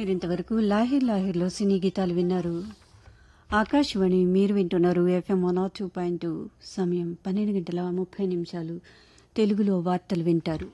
మీరింతవరకు లాహిర్ లాహిర్లో సినీ గీతాలు విన్నారు. ఆకాశవాణి మీరు వింటున్నారు FM 102.2. సమయం 12:30 తెలుగులో వార్తలు వింటారు.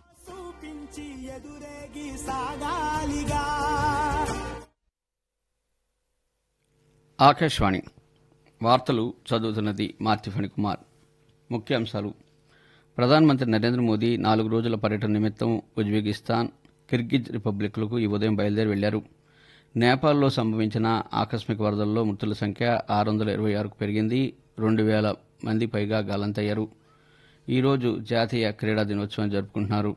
ఆకాశవాణి వార్తలు చదువుతున్నది మార్తి ఫణికుమార్. ముఖ్యాంశాలు: ప్రధానమంత్రి నరేంద్ర మోదీ 4 రోజుల పర్యటన నిమిత్తం ఉజ్బెకిస్తాన్, కిర్గిజ్ రిపబ్లిక్లకు ఈ ఉదయం బయలుదేరి వెళ్లారు. నేపాల్లో సంభవించిన ఆకస్మిక వరదల్లో మృతుల సంఖ్య 626కు పెరిగింది. 2000 మంది పైగా గల్లంతయ్యారు. ఈరోజు జాతీయ క్రీడా దినోత్సవం జరుపుకుంటున్నారు.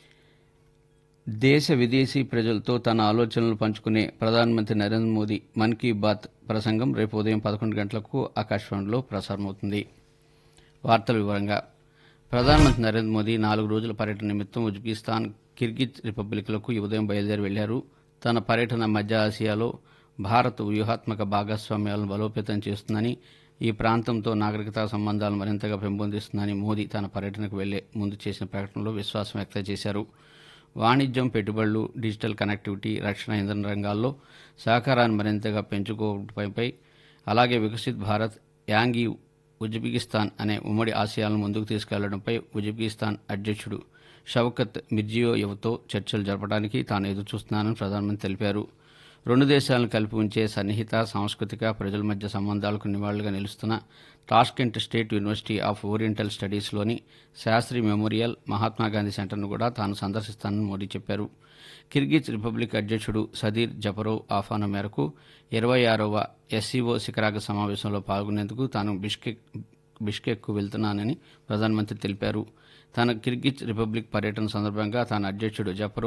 దేశ విదేశీ ప్రజలతో తన ఆలోచనలు పంచుకునే ప్రధానమంత్రి నరేంద్ర మోదీ మన్ కీ బాత్ ప్రసంగం రేపు ఉదయం 11 గంటలకు ఆకాశవాణిలో ప్రసారమవుతుంది. వార్తల వివరంగా ప్రధానమంత్రి నరేంద్ర మోదీ 4 రోజుల పర్యటన నిమిత్తం ఉజ్బెకిస్తాన్, కిర్గిజ్ రిపబ్లిక్లకు ఈ ఉదయం బయలుదేరి వెళ్లారు. తన పర్యటన మధ్య ఆసియాలో భారత్ వ్యూహాత్మక భాగస్వామ్యాలను బలోపేతం చేస్తుందని, ఈ ప్రాంతంతో నాగరికతా సంబంధాలు మరింతగా పెంపొందిస్తుందని మోదీ తన పర్యటనకు వెళ్లే ముందు చేసిన ప్రకటనలో విశ్వాసం వ్యక్తం చేశారు. వాణిజ్యం, పెట్టుబడులు, డిజిటల్ కనెక్టివిటీ, రక్షణ, ఇంధన రంగాల్లో సహకారాన్ని మరింతగా పెంచుకోవడంపై, అలాగే వికసిత్ భారత్, యాంగ్ ఈ ఉజ్బెకిస్తాన్ అనే ఉమ్మడి ఆశయాలను ముందుకు తీసుకెళ్లడంపై ఉజ్బెకిస్తాన్ అధ్యక్షుడు షవకత్ మిర్జియోయెవ్తో చర్చలు జరపడానికి తాను ఎదురుచూస్తున్నానని ప్రధానమంత్రి తెలిపారు. 2 దేశాలను కలిపి ఉంచే సన్నిహిత సాంస్కృతిక, ప్రజల మధ్య సంబంధాలకు నివాళులుగా నిలుస్తున్న Tashkent state university of oriental స్టడీస్లోని Sastry memorial, Mahatma Gandhi సెంటర్ను కూడా తాను సందర్శిస్తానని మోదీ చెప్పారు. కిర్గిజ్ రిపబ్లిక్ అధ్యక్షుడు సదీర్ జపరోవ్ ఆహ్వానం మేరకు 26వ SCO శిఖరాగ్ర సమావేశంలో పాల్గొనేందుకు తాను బిష్కెక్కు వెళ్తున్నానని ప్రధానమంత్రి తెలిపారు. తన కిర్గిజ్ రిపబ్లిక్ పర్యటన సందర్భంగా తాను అధ్యక్షుడు జపరోవ్